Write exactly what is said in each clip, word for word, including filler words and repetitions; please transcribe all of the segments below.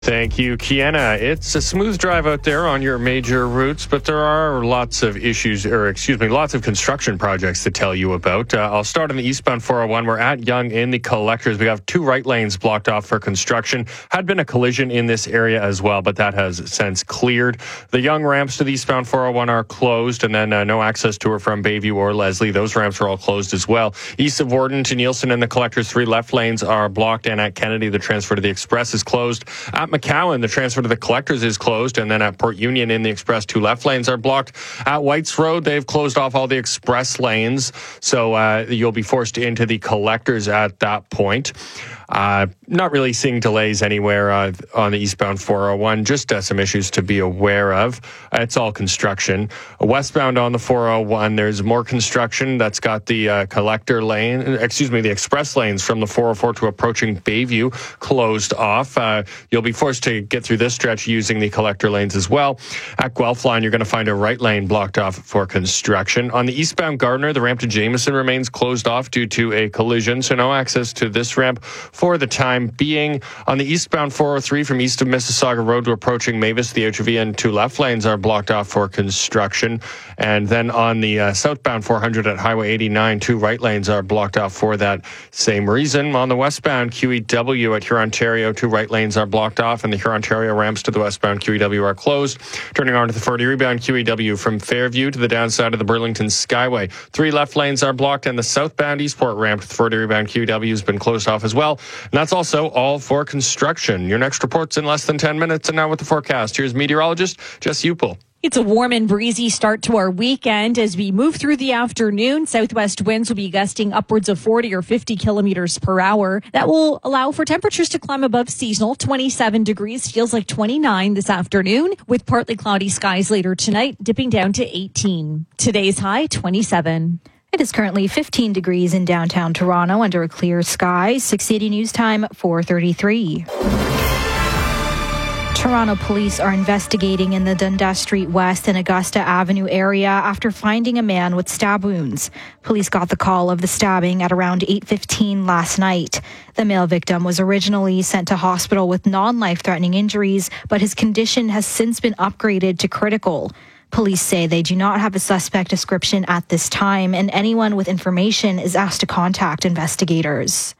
Thank you, Kiana. It's a smooth drive out there on your major routes, but there are lots of issues, or excuse me, lots of construction projects to tell you about. Uh, I'll start on the eastbound four oh one. We're at Yonge in the Collectors. We have two right lanes blocked off for construction. Had been a collision in this area as well, but that has since cleared. The Yonge ramps to the eastbound four oh one are closed, and then uh, no access to or from Bayview or Leslie. Those ramps are all closed as well. East of Warden to Nielsen and the Collectors, three left lanes are blocked, and at Kennedy, the transfer to the Express is closed. At McCowan, the transfer to the Collectors is closed, and then at Port Union in the Express, two left lanes are blocked. At Whites Road, they've closed off all the Express lanes, so uh, you'll be forced into the Collectors at that point. Uh, not really seeing delays anywhere uh, on the eastbound four oh one, just uh, some issues to be aware of. Uh, it's all construction. Westbound on the four oh one, there's more construction. That's got the uh, collector lane, excuse me, the express lanes from the four oh four to approaching Bayview closed off. Uh, you'll be forced to get through this stretch using the collector lanes as well. At Guelph Line, you're going to find a right lane blocked off for construction. On the eastbound Gardiner, the ramp to Jameson remains closed off due to a collision, so no access to this ramp for the time being. On the eastbound four oh three from east of Mississauga Road to approaching Mavis, the H O V and two left lanes are blocked off for construction. And then on the uh, southbound four hundred at Highway eighty-nine, two right lanes are blocked off for that same reason. On the westbound Q E W at Hurontario, two right lanes are blocked off, and the Hurontario ramps to the westbound Q E W are closed. Turning on to the Ferdy rebound Q E W from Fairview to the downside of the Burlington Skyway, three left lanes are blocked, and the southbound Eastport ramp to the Ferdy rebound Q E W has been closed off as well. And that's also all for construction. Your next report's in less than ten minutes, and now with the forecast, here's meteorologist Jess Upel. It's a warm and breezy start to our weekend. As we move through the afternoon, southwest winds will be gusting upwards of forty or fifty kilometers per hour. That will allow for temperatures to climb above seasonal. twenty-seven degrees, feels like twenty-nine this afternoon, with partly cloudy skies later tonight, dipping down to eighteen. Today's high, twenty-seven. It is currently fifteen degrees in downtown Toronto under a clear sky. six eighty News Time, four thirty-three. Toronto police are investigating in the Dundas Street West and Augusta Avenue area after finding a man with stab wounds. Police got the call of the stabbing at around eight fifteen last night. The male victim was originally sent to hospital with non-life-threatening injuries, but his condition has since been upgraded to critical. Police say they do not have a suspect description at this time, and anyone with information is asked to contact investigators.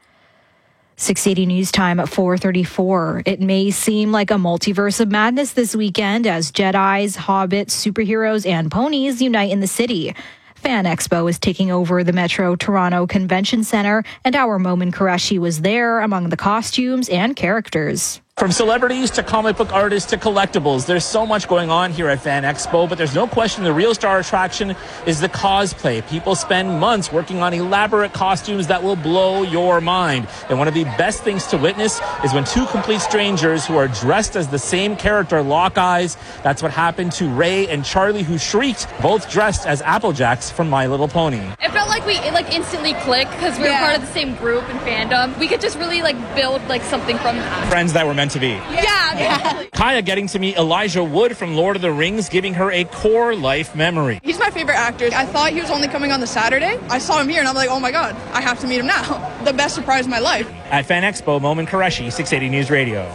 six eighty News Time at four thirty-four. It may seem like a multiverse of madness this weekend as Jedis, hobbits, superheroes, and ponies unite in the city. Fan Expo is taking over the Metro Toronto Convention Centre, and our Momin Qureshi was there among the costumes and characters. From celebrities to comic book artists to collectibles, there's so much going on here at Fan Expo, but there's no question the real star attraction is the cosplay. People spend months working on elaborate costumes that will blow your mind. And one of the best things to witness is when two complete strangers who are dressed as the same character lock eyes. That's what happened to Ray and Charlie, who shrieked, both dressed as Applejacks from My Little Pony. It felt like we it, like instantly clicked because we were yeah. part of the same group and fandom. We could just really like build like something from that. Friends that were meant to be. Yeah, yeah. Kaya getting to meet Elijah Wood from Lord of the Rings, giving her a core life memory. He's my favorite actor. I thought he was only coming on the Saturday. I saw him here and I'm like, oh my God, I have to meet him now. The best surprise of my life. At Fan Expo, Momin Qureshi, six eighty News Radio.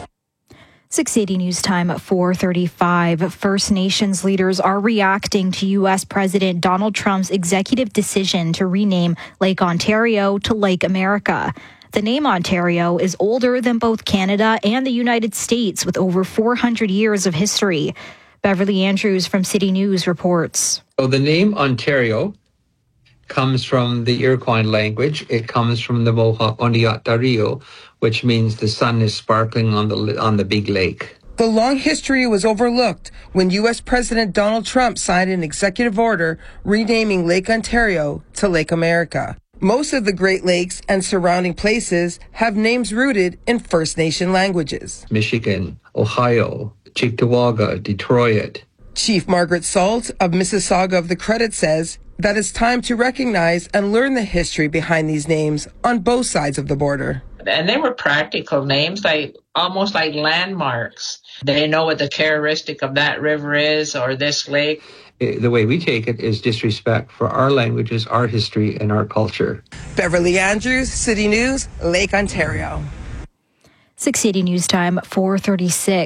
six eighty News Time at four thirty-five. First Nations leaders are reacting to U S President Donald Trump's executive decision to rename Lake Ontario to Lake America. The name Ontario is older than both Canada and the United States, with over four hundred years of history. Beverly Andrews from City News reports. So the name Ontario comes from the Iroquois language. It comes from the Mohawk Oniatario, which means the sun is sparkling on the on the big lake. The long history was overlooked when U S President Donald Trump signed an executive order renaming Lake Ontario to Lake America. Most of the Great Lakes and surrounding places have names rooted in First Nation languages. Michigan, Ohio, Cheektowaga, Detroit. Chief Margaret Salt of Mississauga of the Credit says that it's time to recognize and learn the history behind these names on both sides of the border. And they were practical names, like almost like landmarks. They know what the characteristic of that river is or this lake. The way we take it is disrespect for our languages, our history, and our culture. Beverly Andrews, City News, Lake Ontario. six eighty News Time, four thirty-six.